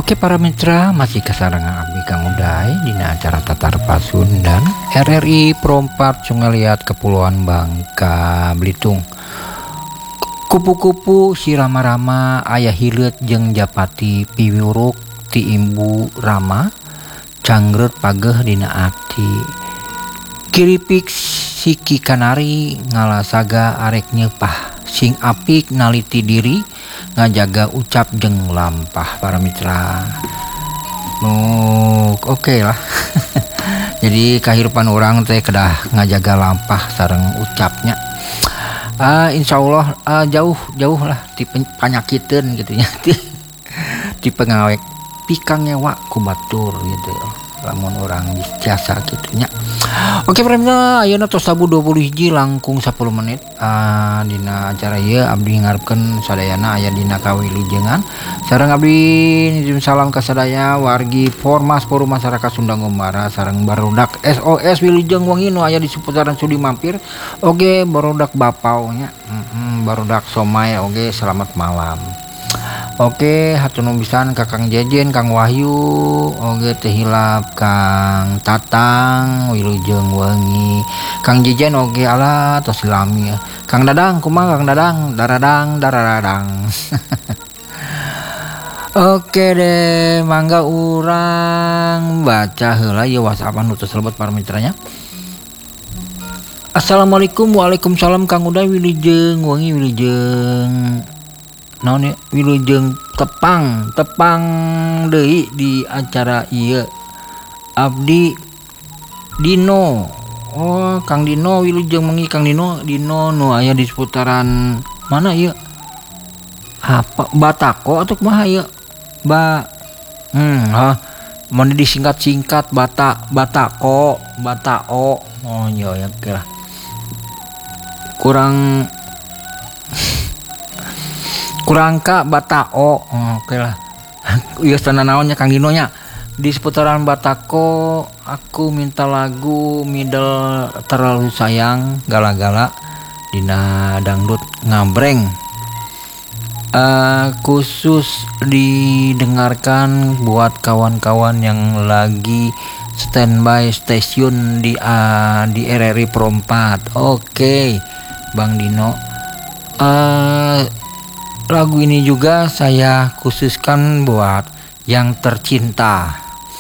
Oke para mitra, masih kasarangan abdi Kang Uday dina acara Tatar Pasundan RRI Perompat Sungaliat Kepulauan Bangka Belitung. Kupu-kupu si Rama-Rama aya hileut jeung japati piwuruk ti Imbu Rama cangret pageh dina ati. Kiripik si Ki Kanari ngalasaga arek nyepah sing apik naliti diri ngajaga ucap jeung lampah para mitra. Oke lah. Jadi kehidupan orang teh kedah ngajaga lampah sareng ucapnya. Insyaallah jauh lah ti panyakiteun gitu nya. Di pengawek pikang nyewa ku batur gitu. Lamun orang jasa gitu nya. Oke premna ayeuna tos sabu 21 langkung 10 menit dina acara ieu abdi ngarepkeun sadayana aya dina kawilujengan sareng abdi nitip salam ka sadaya wargi Formas Forum Masyarakat Sunda Ngumbara sareng barudak SOS wilujeng wengi nu aya di seputaran Sudi Mampir oge barudak Bapau nya barudak Somai oge selamat malam. Oke, hatur nuhun pisan ka Kang Jejen, Kang Wahyu, oge teh hilap Kang Tatang, wilujeng wengi. Kang Jejen oge ala tos silami ya. Kang Dadang, kumaha Kang Dadang? Daradang. Oke deh, mangga urang baca heula ieu WhatsApp anu teu selebet para mitranya. Assalamualaikum, waalaikumsalam Kang Uday wilujeng wengi wilujeng naon wilujeng tepang deui di acara ieu abdi Dino. Oh Kang Dino wilujeng mengi Kang Dino nu aya di seputaran mana ieu apa Batako atau kumaha ieu mun disingkat-singkat Batako oh iya ya kira kurangka Batao oke lah iya sana naonnya Kang Dino nya di seputaran Batako aku minta lagu middle terlalu sayang gala-gala dina dangdut ngabreng khusus didengarkan buat kawan-kawan yang lagi standby stasiun di RRI Perompat. Oke Bang Dino, lagu ini juga saya khususkan buat yang tercinta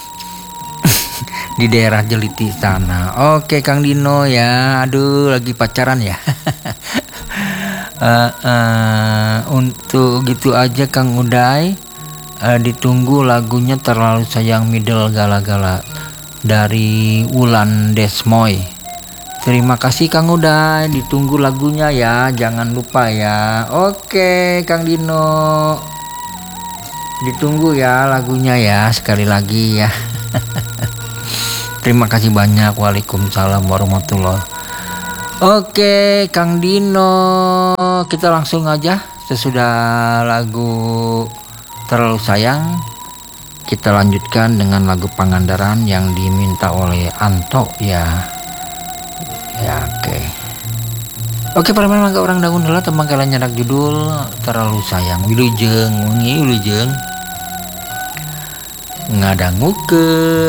di daerah Jeliti sana. Oke Kang Dino ya, aduh lagi pacaran ya. Untuk gitu aja Kang Uday, ditunggu lagunya Terlalu Sayang middle gala-gala dari Wulan Desmoy. Terima kasih Kang Uday, ditunggu lagunya ya, jangan lupa ya. Oke Kang Dino, ditunggu ya lagunya ya sekali lagi ya. Terima kasih banyak. Waalaikumsalam warahmatullahi. Oke Kang Dino, kita langsung aja sesudah lagu Terlalu Sayang kita lanjutkan dengan lagu Pangandaran yang diminta oleh Anto ya. Ya oke para memang gak orang daun heula tembang kalian nyadak judul Terlalu Sayang wilujeng wengi wilujeng ngadangukeun.